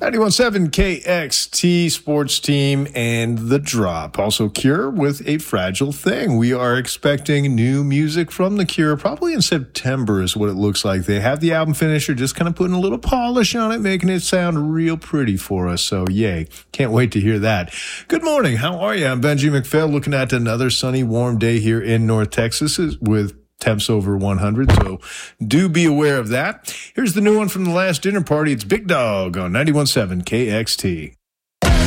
91.7 KXT Sports Team and The Drop. Also Cure with A Fragile Thing. We are expecting new music from The Cure probably in September is what it looks like. They have the album finisher, just kind of putting a little polish on it, making it sound real pretty for us. So yay. Can't wait to hear that. Good morning. How are you? I'm Benji McPhail looking at another sunny, warm day here in North Texas with temps over 100, so do be aware of that. Here's the new one from the last dinner party. It's Big Dog on 91.7 KXT.